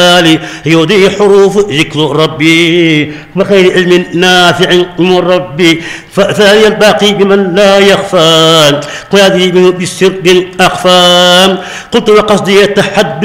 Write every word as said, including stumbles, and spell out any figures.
يودي حروف ذكر ربي وخير علم نافع من ربي فثاني الباقي بمن لا يخفى قيادي بالسر أخفى قلت وقصدي التحدث